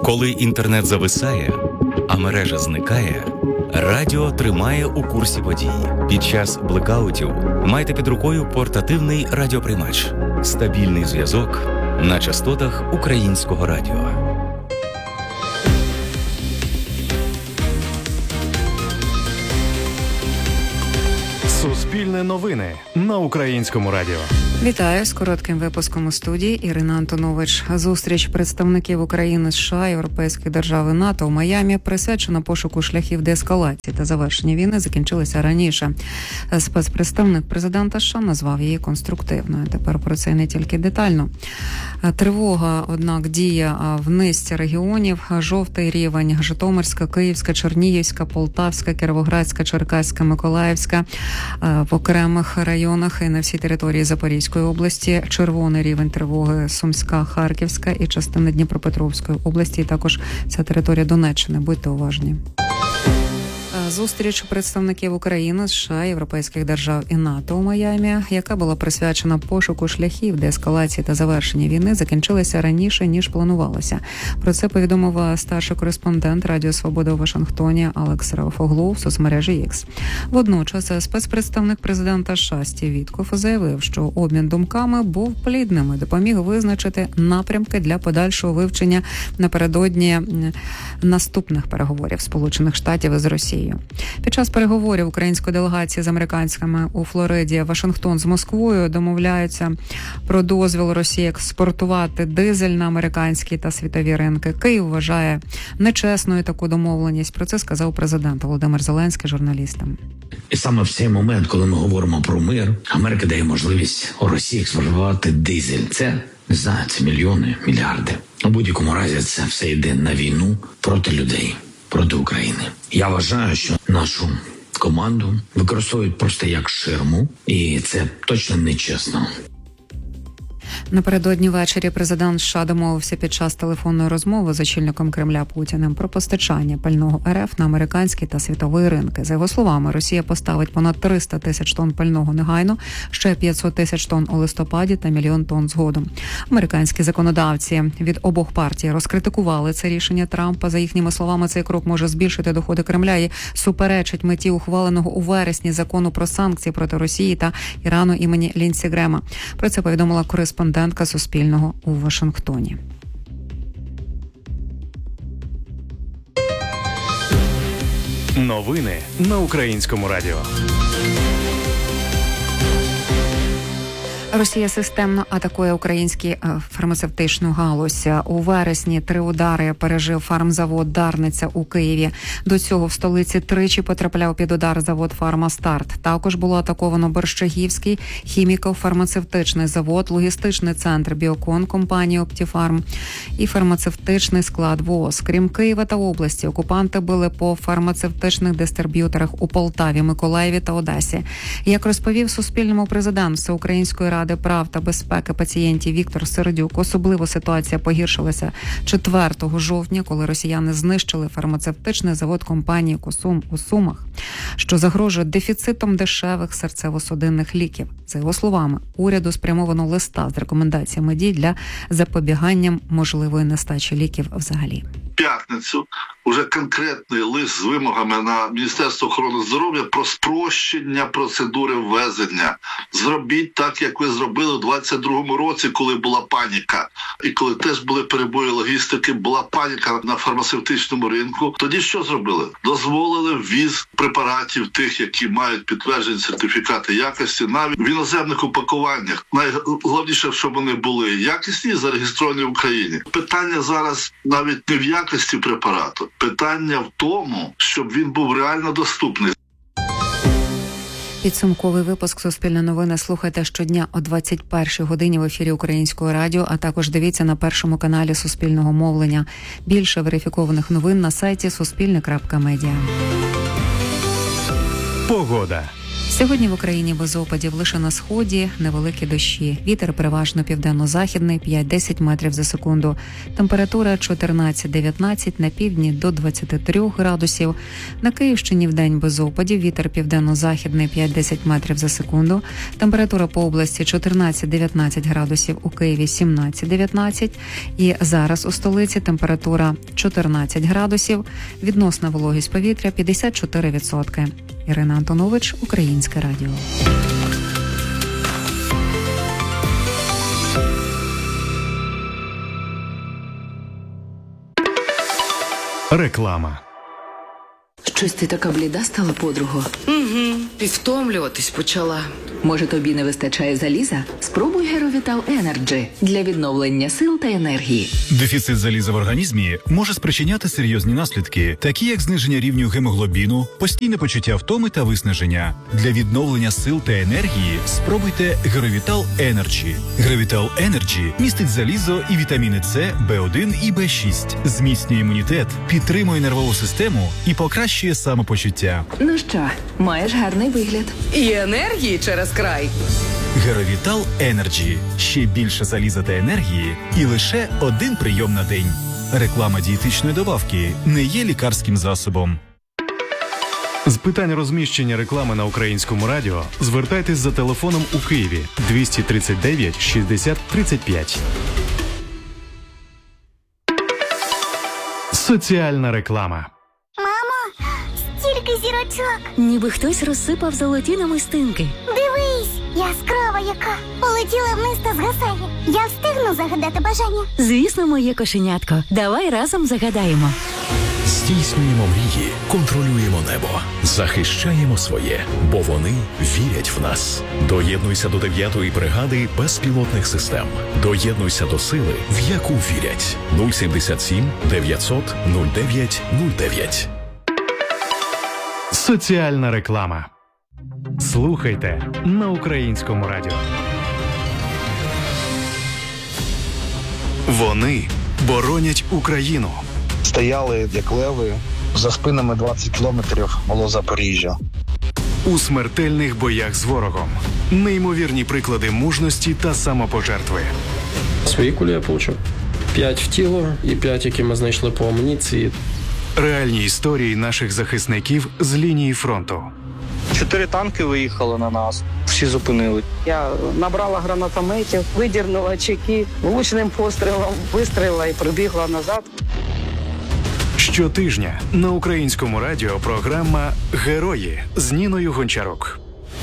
Коли інтернет зависає, а мережа зникає, радіо тримає у курсі подій. Під час блекаутів майте під рукою портативний радіоприймач. Стабільний зв'язок на частотах Українського радіо. Суспільне новини на Українському радіо. Вітаю з коротким випуском у студії Ірина Антонович. Зустріч представників України, США, європейських держав і НАТО у Майамі, присвячена пошуку шляхів деескалації та завершення війни, закінчилася раніше. Спецпредставник президента США назвав її конструктивною. Тепер про це не тільки детально. Тривога, однак, діє в низці регіонів. Жовтий рівень: Житомирська, Київська, Чернігівська, Полтавська, Кіровоградська, Черкаська, Миколаївська. В окремих районах і на всій території Запорізької області червоний рівень тривоги: Сумська, Харківська і частина Дніпропетровської області, і також ця територія Донеччини. Будьте уважні. Зустріч представників України, США, європейських держав і НАТО у Майамі, яка була присвячена пошуку шляхів деескалації та завершення війни, закінчилася раніше, ніж планувалося. Про це повідомив старший кореспондент Радіо Свобода у Вашингтоні Алекс Рауфоглу в соцмережі X. Водночас спецпредставник президента США Стів Віткоф заявив, що обмін думками був плідним і допоміг визначити напрямки для подальшого вивчення напередодні наступних переговорів Сполучених Штатів із Росією. Під час переговорів української делегації з американцями у Флориді Вашингтон з Москвою домовляються про дозвіл Росії експортувати дизель на американські та світові ринки. Київ вважає нечесною таку домовленість. Про це сказав президент Володимир Зеленський журналістам. І саме в цей момент, коли ми говоримо про мир, Америка дає можливість Росії експортувати дизель. Це, не знаю, це мільйони, мільярди. У будь-якому разі це все йде на війну проти людей, проти України. Я вважаю, що нашу команду використовують просто як ширму, і це точно нечесно. Напередодні ввечері президент США домовився під час телефонної розмови з очільником Кремля Путіним про постачання пального РФ на американські та світові ринки. За його словами, Росія поставить понад 300 тисяч тонн пального негайно, ще 500 тисяч тонн у листопаді та 1 мільйон тонн згодом. Американські законодавці від обох партій розкритикували це рішення Трампа. За їхніми словами, цей крок може збільшити доходи Кремля і суперечить меті ухваленого у вересні закону про санкції проти Росії та Ірану імені Лінсі Грема. Про це повідомила кореспондентка Суспільного у Вашингтоні. Новини на Українському радіо. Росія системно атакує українську фармацевтичну галузь. У вересні 3 удари пережив фармзавод «Дарниця» у Києві. До цього в столиці тричі потрапляв під удар завод «Фармастарт». Також було атаковано Борщагівський хіміко-фармацевтичний завод, логістичний центр «Біокон» компанії «Оптіфарм» і фармацевтичний склад ВООЗ. Крім Києва та області, окупанти били по фармацевтичних дистриб'юторах у Полтаві, Миколаєві та Одесі. Як розповів Суспільному президент Всеукраїнської ради прав та безпеки пацієнтів Віктор Сердюк, особливо ситуація погіршилася 4 жовтня, коли росіяни знищили фармацевтичний завод компанії «Косум» у Сумах, що загрожує дефіцитом дешевих серцево-судинних ліків. За його словами, уряду спрямовано листа з рекомендаціями дій для запобігання можливої нестачі ліків взагалі. П'ятницю уже конкретний лист з вимогами на Міністерство охорони здоров'я про спрощення процедури ввезення. Зробіть так, як ви зробили у 22-му році, коли була паніка. І коли теж були перебої логістики, була паніка на фармацевтичному ринку. Тоді що зробили? Дозволили ввіз препаратів тих, які мають підтверджені сертифікати якості, навіть в іноземних упакуваннях. Найголовніше, щоб вони були якісні і зареєстровані в Україні. Питання зараз навіть не в якості препарату. Питання в тому, щоб він був реально доступний. Підсумковий випуск «Суспільне новини» слухайте щодня о 21-й годині в ефірі Українського радіо, а також дивіться на першому каналі Суспільного мовлення. Більше верифікованих новин на сайті suspilne.media. Погода. Сьогодні в Україні без опадів, лише на сході невеликі дощі. Вітер переважно південно-західний 5-10 метрів за секунду. Температура 14-19, на півдні до 23 градусів. На Київщині вдень без опадів, вітер південно-західний 5-10 метрів за секунду. Температура по області 14-19 градусів, у Києві 17-19. І зараз у столиці температура 14 градусів, відносна вологість повітря 54%. Ірина Антонович, Українське радіо. Реклама. Щось ти така бліда стала, подруго? Угу, підвтомлюватись почала. Може, тобі не вистачає заліза? Спробуй Геровітал Енерджі для відновлення сил та енергії. Дефіцит заліза в організмі може спричиняти серйозні наслідки, такі як зниження рівню гемоглобіну, постійне почуття втоми та виснаження. Для відновлення сил та енергії спробуйте Геровітал Енерджі. Геровітал Енерджі містить залізо і вітаміни С, В1 і В6, зміцнює імунітет, підтримує нервову систему і покращує самопочуття. Ну що, маєш гарний вигляд. І енергії через край. Геровітал Енерджі. Ще більше заліза та енергії і лише один прийом на день. Реклама дієтичної добавки не є лікарським засобом. З питань розміщення реклами на Українському радіо звертайтесь за телефоном у Києві 239 60 35. Соціальна реклама. Мамо, стільки зірочок. Ніби хтось розсипав золоті намистинки. Дивись, яскрава яка. Полетіла вниз та згасає. Я встигну загадати бажання. Звісно, моє кошенятко. Давай разом загадаємо. Здійснюємо мрії, контролюємо небо, захищаємо своє, бо вони вірять в нас. Доєднуйся до 9-ї бригади безпілотних систем. Доєднуйся до сили, в яку вірять. 077 900 09 09. Соціальна реклама. Слухайте на Українському радіо. Вони боронять Україну. Стояли, як леви, за спинами 20 кілометрів було Запоріжжя. У смертельних боях з ворогом. Неймовірні приклади мужності та самопожертви. Свої кулі я отримав. 5 в тіло і 5, які ми знайшли по амуніції. Реальні історії наших захисників з лінії фронту. 4 танки виїхали на нас, всі зупинили. Я набрала гранатометів, видірнула чеки, влучним пострілом вистрілила і прибігла назад. Щотижня на Українському радіо програма «Герої» з Ніною Гончарук.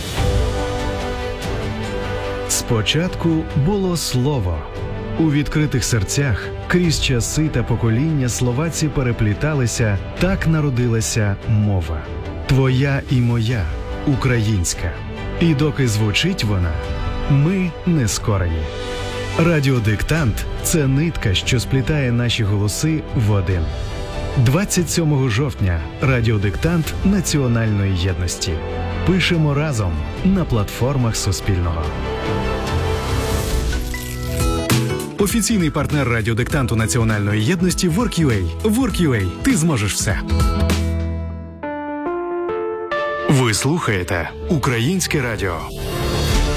Спочатку було слово. У відкритих серцях крізь часи та покоління словаці перепліталися, так народилася мова. Твоя і моя, українська. І доки звучить вона, ми не скорені. Радіодиктант – це нитка, що сплітає наші голоси в один. 27 жовтня радіодиктант національної єдності. Пишемо разом на платформах Суспільного. Офіційний партнер радіодиктанту національної єдності Work.ua. Work.ua. Ти зможеш все. Ви слухаєте Українське радіо.